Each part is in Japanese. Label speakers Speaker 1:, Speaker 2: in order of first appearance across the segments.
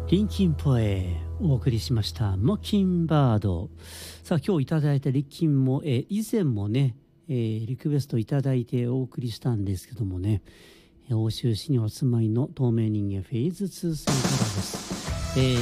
Speaker 1: リンキンポエお送りしましたモッキンバード。さあ今日いただいたリキンも以前もね、リクエストいただいてお送りしたんですけどもね、欧州市にお住まいの透明人間フェーズ2さんからです。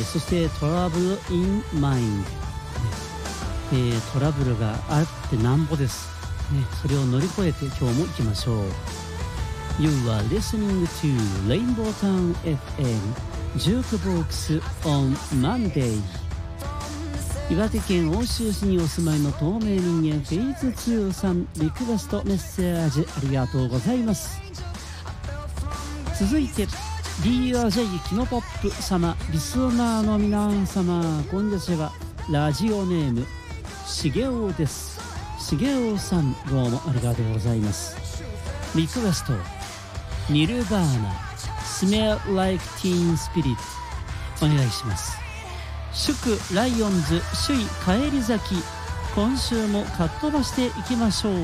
Speaker 1: そしてトラブルインマインド、トラブルがあってなんぼです、ね、それを乗り越えて今日も行きましょう。 You are listening to Rainbow Town FM Jukebox on Monday。 岩手県奥州市にお住まいの透明人間フェイズ2さん、リクエストメッセージありがとうございます。続いて DRJ キノポップ様、リスナーの皆様こんにちは。ラジオネームしげおです。しげおさん、どうもありがとうございます。リクエストニルバーナ Smell Like Teen Spirit お願いします。祝ライオンズ首位返り咲き、今週もかっ飛ばしていきましょう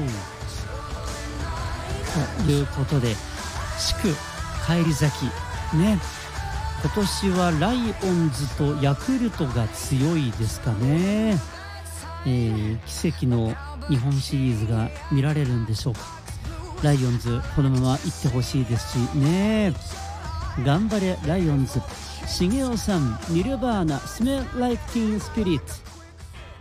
Speaker 1: ということで、祝返り咲きね、今年はライオンズとヤクルトが強いですかね。奇跡の日本シリーズが見られるんでしょうか。ライオンズこのまま行ってほしいですしね。頑張れライオンズ。しげおさん、ニルバーナ Smell Like Teen Spirit